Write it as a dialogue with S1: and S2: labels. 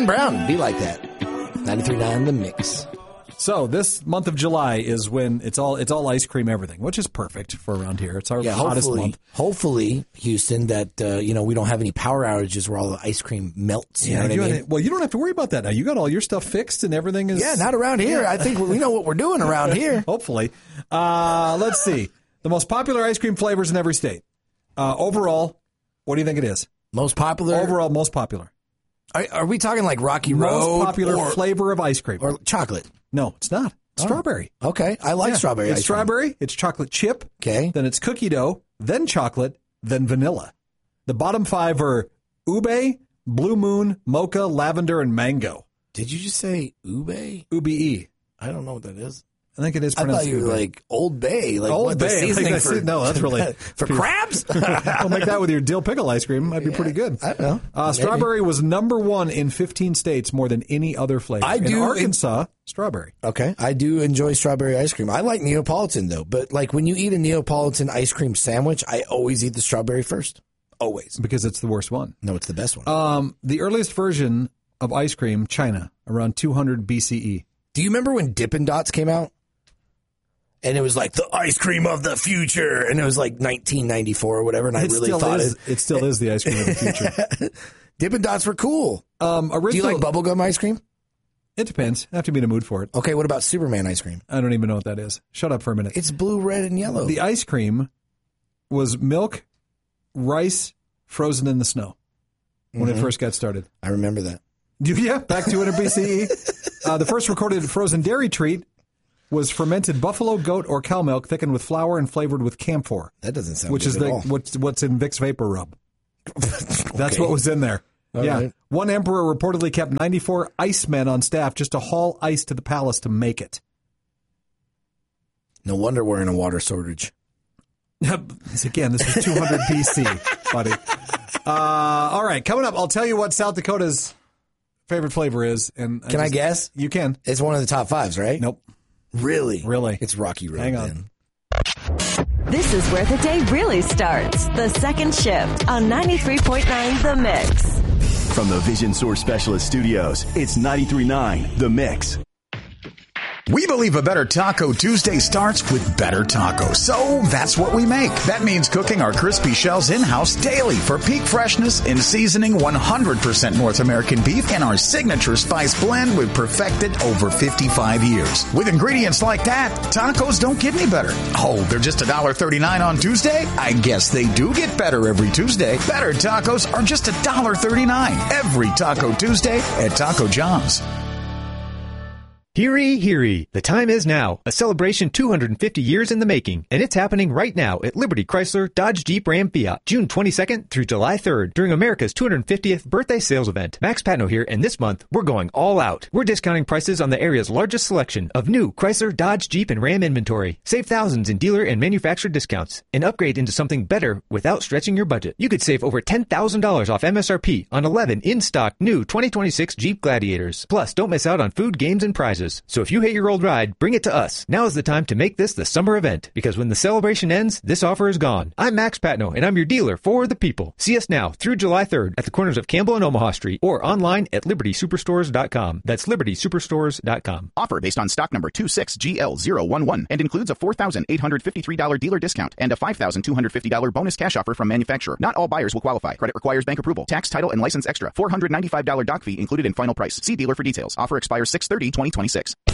S1: Dan Brown, be like that. 93.9 The Mix.
S2: So this month of July is when it's all ice cream everything, which is perfect for around here. It's our hottest month.
S1: Hopefully, Houston, that we don't have any power outages where all the ice cream melts. You know what I mean?
S2: Well, you don't have to worry about that now. You got all your stuff fixed and everything is.
S1: Yeah, not around here. I think we know what we're doing around here.
S2: Hopefully. Let's see. The most popular ice cream flavors in every state. Overall, what do you think it is?
S1: Most popular?
S2: Overall, most popular.
S1: Are we talking like Rocky Road?
S2: Most popular flavor of ice cream.
S1: Or chocolate?
S2: No, it's not. It's strawberry.
S1: Okay. I like strawberry ice cream.
S2: It's strawberry. It's chocolate chip.
S1: Okay.
S2: Then it's cookie dough. Then chocolate. Then vanilla. The bottom 5 are ube, blue moon, mocha, lavender, and mango.
S1: Did you just say ube?
S2: Ube.
S1: I don't know what that is.
S2: I think it is
S1: I
S2: pronounced
S1: thought you were like Old Bay. Like
S2: Old
S1: what,
S2: Bay.
S1: the seasoning for,
S2: no, that's really...
S1: for crabs?
S2: I'll make that with your dill pickle ice cream. That'd be pretty good.
S1: I don't know.
S2: Strawberry was number 1 in 15 states more than any other flavor. In Arkansas, strawberry.
S1: Okay. I do enjoy strawberry ice cream. I like Neapolitan, though. But like when you eat a Neapolitan ice cream sandwich, I always eat the strawberry first. Always.
S2: Because it's the worst one.
S1: No, it's the best one.
S2: The earliest version of ice cream, China, around 200 BCE.
S1: Do you remember when Dippin' Dots came out? And it was like the ice cream of the future. And it was like 1994 or whatever. And I really thought
S2: it still is the ice cream of the future.
S1: Dippin' Dots were cool. Do you like bubblegum ice cream?
S2: It depends. I have to be in a mood for it.
S1: Okay, what about Superman ice cream?
S2: I don't even know what that is. Shut up for a minute.
S1: It's blue, red, and yellow.
S2: The ice cream was milk, rice, frozen in the snow when it first got started.
S1: I remember that.
S2: Yeah, back 200 BCE. The first recorded frozen dairy treat was fermented buffalo, goat, or cow milk thickened with flour and flavored with camphor.
S1: That doesn't sound
S2: which
S1: good
S2: is
S1: at all.
S2: what's in Vicks Vapor Rub.
S1: Okay.
S2: That's what was in there.
S1: All
S2: yeah.
S1: right.
S2: One emperor reportedly kept 94 ice men on staff just to haul ice to the palace to make it.
S1: No wonder we're in a water shortage.
S2: Again, this is 200 BC, buddy. All right, coming up, I'll tell you what South Dakota's favorite flavor is. And
S1: Can I guess?
S2: You can.
S1: It's one of the top 5s, right?
S2: Nope.
S1: Really?
S2: Really.
S1: It's Rocky Road.
S2: Hang on.
S1: Then.
S3: This is where the day really starts. The second shift on 93.9 The Mix.
S4: From the Vision Source Specialist Studios, it's 93.9 The Mix.
S5: We believe a better Taco Tuesday starts with better tacos. So that's what we make. That means cooking our crispy shells in-house daily for peak freshness and seasoning 100% North American beef and our signature spice blend we've perfected over 55 years. With ingredients like that, tacos don't get any better. Oh, they're just $1.39 on Tuesday? I guess they do get better every Tuesday. Better tacos are just $1.39 every Taco Tuesday at Taco John's.
S6: Heary, heary. The time is now. A celebration 250 years in the making, and it's happening right now at Liberty Chrysler, Dodge, Jeep, Ram, Fiat, June 22nd through July 3rd during America's 250th birthday sales event. Max Patno here, and this month, we're going all out. We're discounting prices on the area's largest selection of new Chrysler, Dodge, Jeep, and Ram inventory. Save thousands in dealer and manufacturer discounts, and upgrade into something better without stretching your budget. You could save over $10,000 off MSRP on 11 in-stock new 2026 Jeep Gladiators. Plus, don't miss out on food, games, and prizes. So if you hate your old ride, bring it to us. Now is the time to make this the summer event, because when the celebration ends, this offer is gone. I'm Max Patno, and I'm your dealer for the people. See us now through July 3rd at the corners of Campbell and Omaha Street, or online at libertysuperstores.com. That's libertysuperstores.com.
S7: Offer based on stock number 26GL011 and includes a $4,853 dealer discount and a $5,250 bonus cash offer from manufacturer. Not all buyers will qualify. Credit requires bank approval. Tax, title, and license extra. $495 doc fee included in final price. See dealer for details. Offer expires 6/30/2026.